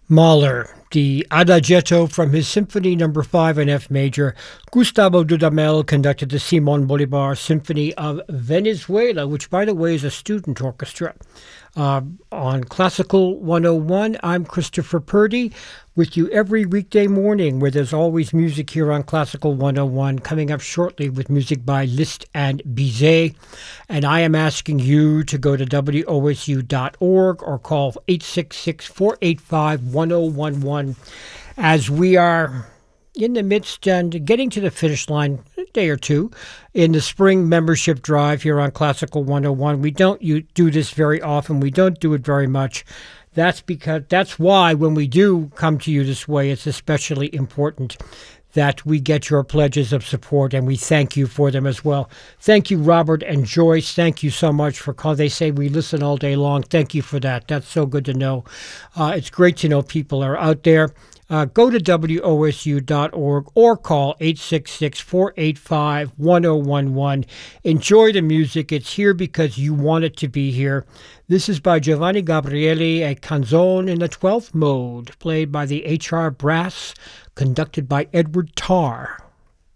Mahler, the Adagietto from his Symphony No. 5 in F major. Gustavo Dudamel conducted the Simon Bolivar Symphony of Venezuela, which, by the way, is a student orchestra. On Classical 101, I'm Christopher Purdy with you every weekday morning, where there's always music here on Classical 101, coming up shortly with music by Liszt and Bizet. And I am asking you to go to WOSU.org or call 866-485-1011 as we are in the midst and getting to the finish line a day or two in the spring membership drive here on Classical 101. We don't do this very often. We don't do it very much. That's why when we do come to you this way, it's especially important that we get your pledges of support, and we thank you for them as well. Thank you, Robert and Joyce. Thank you so much for calling. They say we listen all day long. Thank you for that. That's so good to know. It's great to know people are out there. Go to WOSU.org or call 866-485-1011. Enjoy the music. It's here because you want it to be here. This is by Giovanni Gabrieli, a canzone in the 12th mode, played by the HR Brass, conducted by Edward Tarr.